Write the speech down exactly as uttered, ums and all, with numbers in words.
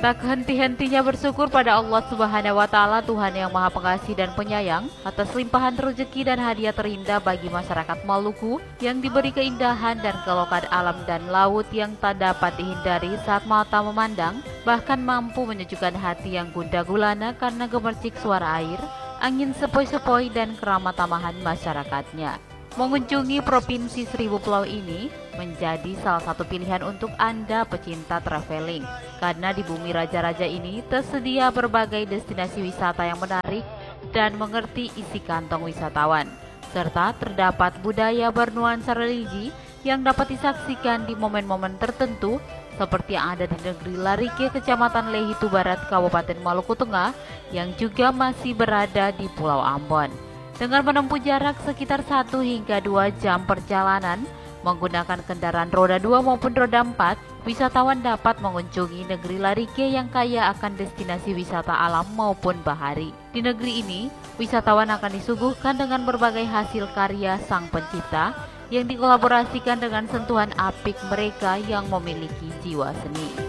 Tak henti-hentinya bersyukur pada Allah Subhanahu wa Ta'ala, Tuhan yang Maha Pengasih dan Penyayang, atas limpahan rezeki dan hadiah terindah bagi masyarakat Maluku yang diberi keindahan dan kelokan alam dan laut yang tak dapat dihindari saat mata memandang, bahkan mampu menyejukkan hati yang gundah gulana karena gemercik suara air, angin sepoi-sepoi dan keramah tamahan masyarakatnya. Mengunjungi Provinsi Seribu Pulau ini menjadi salah satu pilihan untuk Anda pecinta traveling, karena di bumi raja-raja ini tersedia berbagai destinasi wisata yang menarik dan mengerti isi kantong wisatawan, serta terdapat budaya bernuansa religi yang dapat disaksikan di momen-momen tertentu seperti yang ada di negeri Larike, Kecamatan Lehitu Barat, Kabupaten Maluku Tengah, yang juga masih berada di Pulau Ambon. Dengan menempuh jarak sekitar satu hingga dua jam perjalanan menggunakan kendaraan roda dua maupun roda empat, wisatawan dapat mengunjungi negeri Larike yang kaya akan destinasi wisata alam maupun bahari. Di negeri ini, wisatawan akan disuguhkan dengan berbagai hasil karya sang pencipta yang dikolaborasikan dengan sentuhan apik mereka yang memiliki jiwa seni.